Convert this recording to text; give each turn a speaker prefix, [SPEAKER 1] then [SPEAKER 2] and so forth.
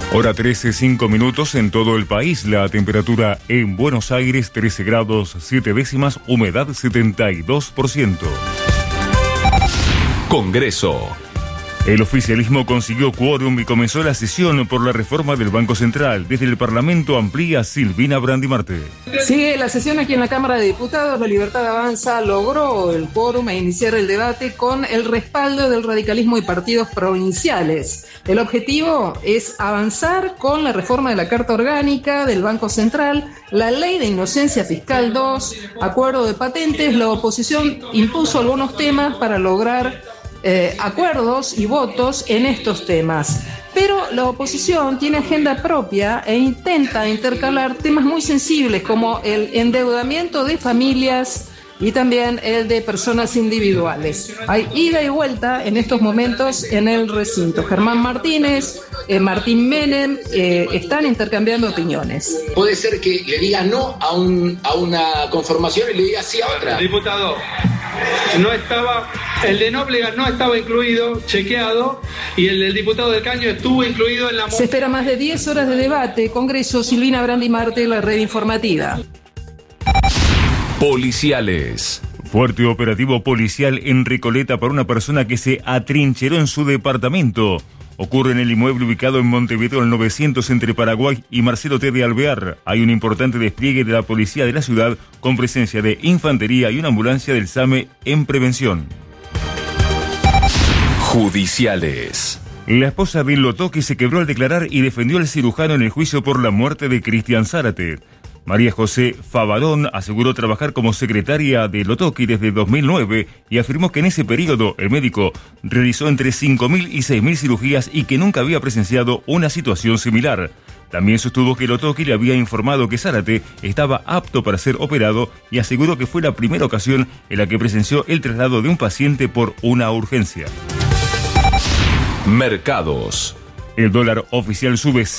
[SPEAKER 1] Hora 13, 5 minutos en todo el país. La temperatura en Buenos Aires 13 grados 7 décimas, humedad 72%.
[SPEAKER 2] Congreso.
[SPEAKER 1] El oficialismo consiguió quórum y comenzó la sesión por la reforma del Banco Central. Desde el Parlamento amplía Silvina Brandi Marte.
[SPEAKER 3] Sigue la sesión aquí en la Cámara de Diputados. La Libertad Avanza logró el quórum e iniciar el debate con el respaldo del radicalismo y partidos provinciales. El objetivo es avanzar con la reforma de la Carta Orgánica del Banco Central, la Ley de Inocencia Fiscal 2, acuerdo de patentes. La oposición impuso algunos temas para lograr acuerdos y votos en estos temas. Pero la oposición tiene agenda propia e intenta intercalar temas muy sensibles como el endeudamiento de familias y también el de personas individuales. Hay ida y vuelta en estos momentos en el recinto. Germán Martínez, Martín Menem están intercambiando opiniones.
[SPEAKER 4] Puede ser que le diga no a una conformación y le diga sí a otra.
[SPEAKER 5] Diputado, no estaba, el de Nóblega no estaba incluido, chequeado, y el del diputado del Caño estuvo incluido en la...
[SPEAKER 3] Se espera más de 10 horas de debate. Congreso, Silvina Brandi Marte, la red informativa.
[SPEAKER 2] Policiales.
[SPEAKER 1] Fuerte operativo policial en Recoleta para una persona que se atrincheró en su departamento. Ocurre en el inmueble ubicado en Montevideo, el 900 entre Paraguay y Marcelo T. de Alvear. Hay un importante despliegue de la policía de la ciudad con presencia de infantería y una ambulancia del SAME en prevención.
[SPEAKER 2] Judiciales.
[SPEAKER 1] La esposa de Lotoki se quebró al declarar y defendió al cirujano en el juicio por la muerte de Cristian Zárate. María José Favarón aseguró trabajar como secretaria de Lotoki desde 2009 y afirmó que en ese periodo el médico realizó entre 5.000 y 6.000 cirugías y que nunca había presenciado una situación similar. También sostuvo que Lotoki le había informado que Zárate estaba apto para ser operado y aseguró que fue la primera ocasión en la que presenció el traslado de un paciente por una urgencia.
[SPEAKER 2] Mercados.
[SPEAKER 1] El dólar oficial sube